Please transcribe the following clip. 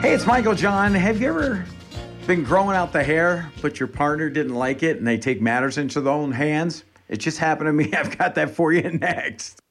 Hey, it's Michael John. Have you ever been growing out the hair, but your partner didn't like it and they take matters into their own hands? It just happened to me. I've got that for you next.